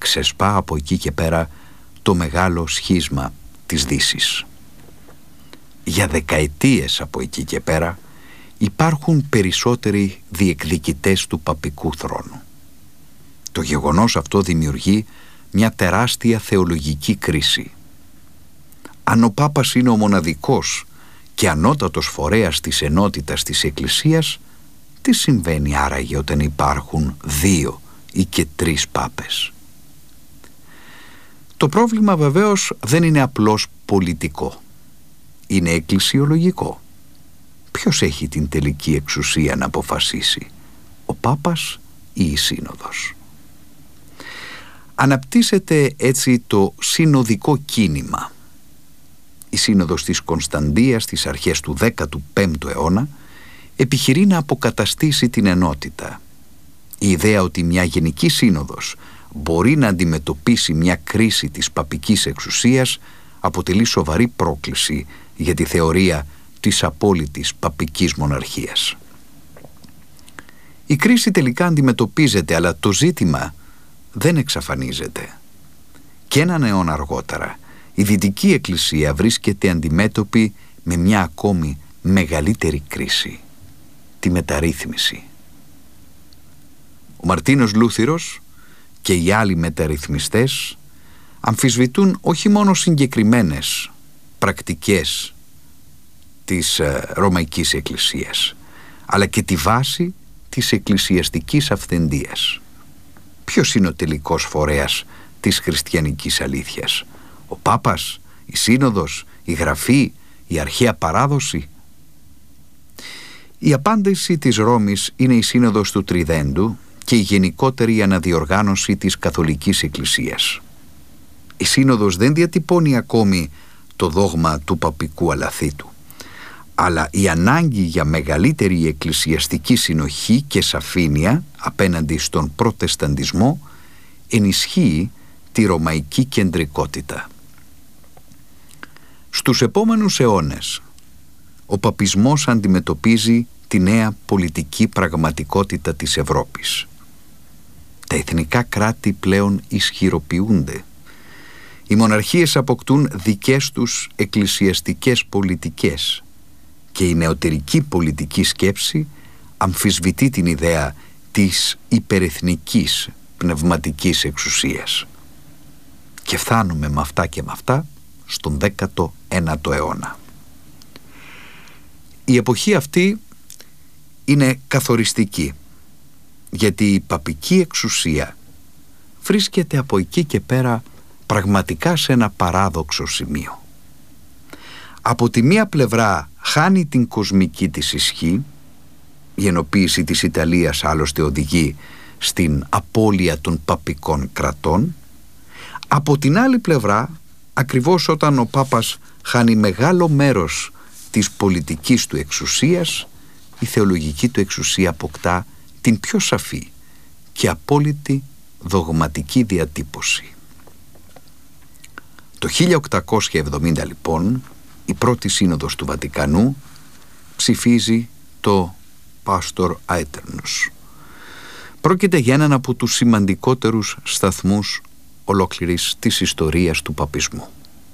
ξεσπά από εκεί και πέρα το μεγάλο σχίσμα της Δύσης. Για δεκαετίες από εκεί και πέρα υπάρχουν περισσότεροι διεκδικητές του παπικού θρόνου. Το γεγονός αυτό δημιουργεί μια τεράστια θεολογική κρίση. Αν ο Πάπας είναι ο μοναδικός και ανώτατος φορέας της ενότητας της Εκκλησίας, τι συμβαίνει άραγε όταν υπάρχουν 2 ή και 3 πάπες? Το πρόβλημα βεβαίως δεν είναι απλώς πολιτικό. Είναι εκκλησιολογικό. Ποιος έχει την τελική εξουσία να αποφασίσει, ο Πάπας ή η Σύνοδος? Αναπτύσσεται έτσι το συνοδικό κίνημα. Η Σύνοδος της Κωνσταντίας στις αρχές του 15ου αιώνα επιχειρεί να αποκαταστήσει την ενότητα. Η ιδέα ότι μια γενική σύνοδος μπορεί να αντιμετωπίσει μια κρίση της παπικής εξουσίας αποτελεί σοβαρή πρόκληση για τη θεωρία της απόλυτης παπικής μοναρχίας. Η κρίση τελικά αντιμετωπίζεται, αλλά το ζήτημα δεν εξαφανίζεται. Και έναν αιώνα αργότερα, η Δυτική Εκκλησία βρίσκεται αντιμέτωπη με μια ακόμη μεγαλύτερη κρίση, τη μεταρρύθμιση. Ο Μαρτίνος Λούθυρος και οι άλλοι μεταρρυθμιστές αμφισβητούν όχι μόνο συγκεκριμένες πρακτικές της Ρωμαϊκής Εκκλησίας, αλλά και τη βάση της εκκλησιαστικής αυθεντίας. Ποιος είναι ο τελικός φορέας της χριστιανικής αλήθειας? Ο Πάπας, η Σύνοδος, η Γραφή, η αρχαία παράδοση? Η απάντηση της Ρώμης είναι η Σύνοδος του Τριδέντου και η γενικότερη αναδιοργάνωση της Καθολικής Εκκλησίας. Η Σύνοδος δεν διατυπώνει ακόμη το δόγμα του παπικού αλαθήτου, αλλά η ανάγκη για μεγαλύτερη εκκλησιαστική συνοχή και σαφήνεια απέναντι στον προτεσταντισμό ενισχύει τη ρωμαϊκή κεντρικότητα. Στους επόμενους αιώνες, ο παπισμός αντιμετωπίζει τη νέα πολιτική πραγματικότητα της Ευρώπης. Τα εθνικά κράτη πλέον ισχυροποιούνται. Οι μοναρχίες αποκτούν δικές τους εκκλησιαστικές πολιτικές και η νεωτερική πολιτική σκέψη αμφισβητεί την ιδέα της υπερεθνικής πνευματικής εξουσίας. Και φτάνουμε με αυτά και με αυτά στον 19ο αιώνα. Η εποχή αυτή είναι καθοριστική, γιατί η παπική εξουσία βρίσκεται από εκεί και πέρα πραγματικά σε ένα παράδοξο σημείο. Από τη μία πλευρά χάνει την κοσμική της ισχύ, η ενοποίηση της Ιταλίας άλλωστε οδηγεί στην απώλεια των παπικών κρατών. Από την άλλη πλευρά, ακριβώς όταν ο Πάπας χάνει μεγάλο μέρος της πολιτικής του εξουσίας, η θεολογική του εξουσία αποκτά την πιο σαφή και απόλυτη δογματική διατύπωση. Το 1870 λοιπόν η πρώτη σύνοδος του Βατικανού ψηφίζει το Pastor Aeternus. Πρόκειται για έναν από τους σημαντικότερους σταθμούς ολόκληρης της ιστορίας του παπισμού.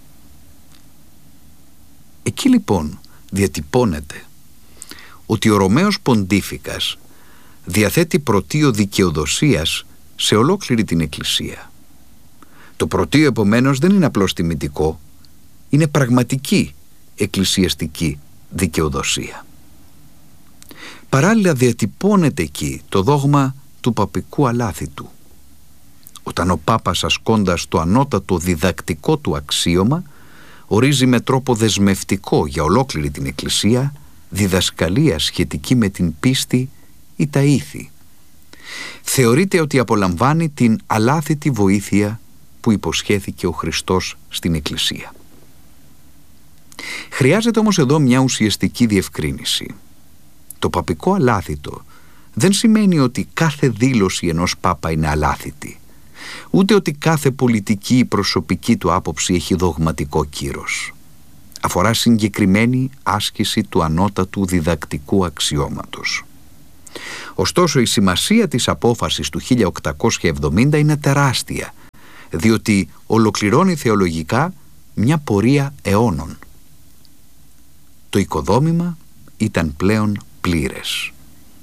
Εκεί λοιπόν διατυπώνεται ότι ο Ρωμαίος Ποντίφικας διαθέτει πρωτείο δικαιοδοσίας σε ολόκληρη την Εκκλησία. Το πρωτείο επομένως δεν είναι απλώς τιμητικό, είναι πραγματική εκκλησιαστική δικαιοδοσία. Παράλληλα διατυπώνεται εκεί το δόγμα του παπικού αλάθητου. Όταν ο Πάπας, ασκώντας το ανώτατο διδακτικό του αξίωμα, ορίζει με τρόπο δεσμευτικό για ολόκληρη την Εκκλησία διδασκαλία σχετική με την πίστη ή τα ήθη. Θεωρείται ότι απολαμβάνει την αλάθητη βοήθεια που υποσχέθηκε ο Χριστός στην Εκκλησία. Χρειάζεται όμως εδώ μια ουσιαστική διευκρίνηση. Το παπικό αλάθητο δεν σημαίνει ότι κάθε δήλωση ενός Πάπα είναι αλάθητη, ούτε ότι κάθε πολιτική ή προσωπική του άποψη έχει δογματικό κύρος. Αφορά συγκεκριμένη άσκηση του ανώτατου διδακτικού αξιώματος. Ωστόσο η σημασία της απόφασης του 1870 είναι τεράστια, διότι ολοκληρώνει θεολογικά μια πορεία αιώνων. Το οικοδόμημα ήταν πλέον πλήρες.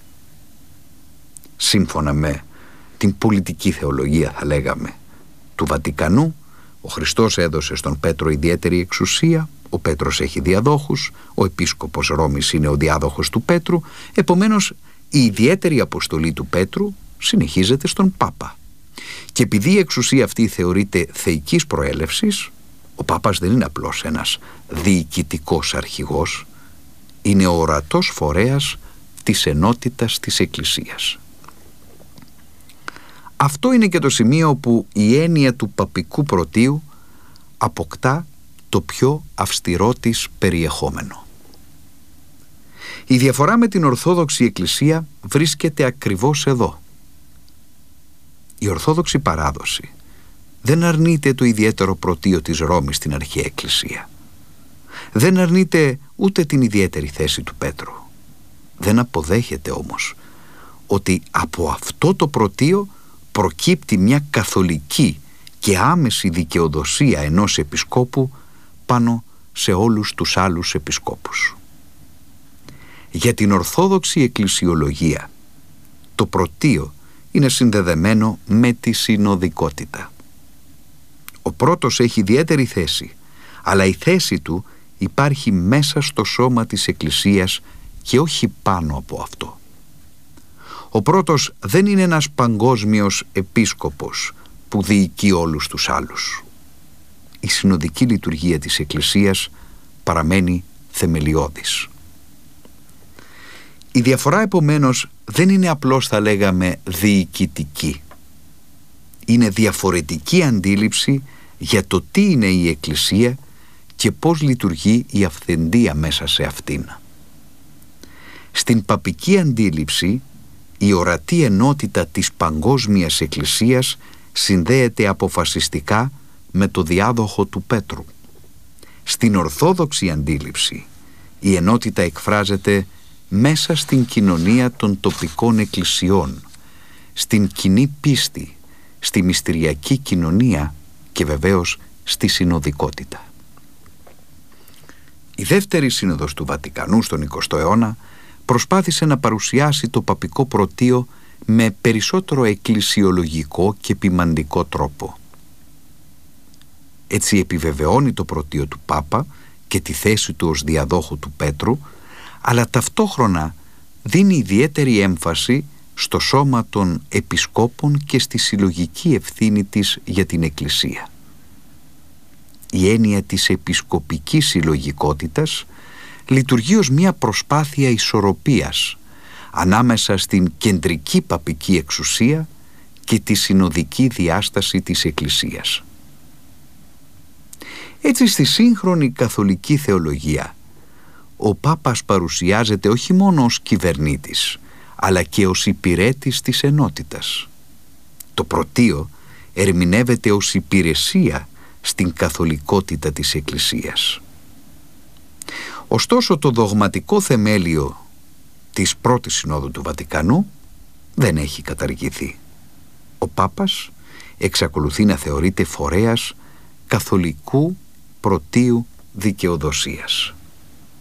Σύμφωνα με την πολιτική θεολογία, θα λέγαμε, του Βατικανού, ο Χριστός έδωσε στον Πέτρο ιδιαίτερη εξουσία, ο Πέτρος έχει διαδόχους, ο Επίσκοπος Ρώμης είναι ο διάδοχος του Πέτρου, επομένως η ιδιαίτερη αποστολή του Πέτρου συνεχίζεται στον Πάπα. Και επειδή η εξουσία αυτή θεωρείται θεϊκής προέλευσης, ο Πάπας δεν είναι απλώς ένας διοικητικός αρχηγός, είναι ο ορατός φορέας της ενότητας της Εκκλησίας. Αυτό είναι και το σημείο όπου η έννοια του παπικού πρωτείου αποκτά το πιο αυστηρό της περιεχόμενο. Η διαφορά με την Ορθόδοξη Εκκλησία βρίσκεται ακριβώς εδώ. Η Ορθόδοξη παράδοση δεν αρνείται το ιδιαίτερο πρωτείο της Ρώμης στην αρχαία Εκκλησία. Δεν αρνείται ούτε την ιδιαίτερη θέση του Πέτρου. Δεν αποδέχεται όμως ότι από αυτό το πρωτείο προκύπτει μια καθολική και άμεση δικαιοδοσία ενός επισκόπου πάνω σε όλους τους άλλους επισκόπους. Για την Ορθόδοξη Εκκλησιολογία, το πρωτείο είναι συνδεδεμένο με τη συνοδικότητα. Ο πρώτος έχει ιδιαίτερη θέση, αλλά η θέση του υπάρχει μέσα στο σώμα της Εκκλησίας και όχι πάνω από αυτό. Ο πρώτος δεν είναι ένας παγκόσμιος επίσκοπος που διοικεί όλους τους άλλους. Η συνοδική λειτουργία της Εκκλησίας παραμένει θεμελιώδης. Η διαφορά επομένως δεν είναι απλώς, θα λέγαμε, διοικητική. Είναι διαφορετική αντίληψη για το τι είναι η Εκκλησία και πώς λειτουργεί η αυθεντία μέσα σε αυτήν. Στην παπική αντίληψη, η ορατή ενότητα της παγκόσμιας Εκκλησίας συνδέεται αποφασιστικά με το διάδοχο του Πέτρου. Στην Ορθόδοξη αντίληψη, η ενότητα εκφράζεται μέσα στην κοινωνία των τοπικών εκκλησιών, στην κοινή πίστη, στη μυστηριακή κοινωνία και βεβαίως στη συνοδικότητα. Η δεύτερη σύνοδος του Βατικανού στον 20ο αιώνα προσπάθησε να παρουσιάσει το παπικό πρωτείο με περισσότερο εκκλησιολογικό και ποιμαντικό τρόπο. Έτσι επιβεβαιώνει το πρωτείο του Πάπα και τη θέση του ως διαδόχου του Πέτρου, αλλά ταυτόχρονα δίνει ιδιαίτερη έμφαση στο σώμα των επισκόπων και στη συλλογική ευθύνη της για την Εκκλησία. Η έννοια της επισκοπικής συλλογικότητας λειτουργεί ως μια προσπάθεια ισορροπίας ανάμεσα στην κεντρική παπική εξουσία και τη συνοδική διάσταση της Εκκλησίας. Έτσι, στη σύγχρονη καθολική θεολογία, ο Πάπας παρουσιάζεται όχι μόνο ως κυβερνήτης, αλλά και ως υπηρέτης της ενότητας. Το πρωτείο ερμηνεύεται ως υπηρεσία στην καθολικότητα της Εκκλησίας. Ωστόσο, το δογματικό θεμέλιο της πρώτης Συνόδου του Βατικανού δεν έχει καταργηθεί. Ο Πάπας εξακολουθεί να θεωρείται φορέας καθολικού πρωτείου δικαιοδοσίας.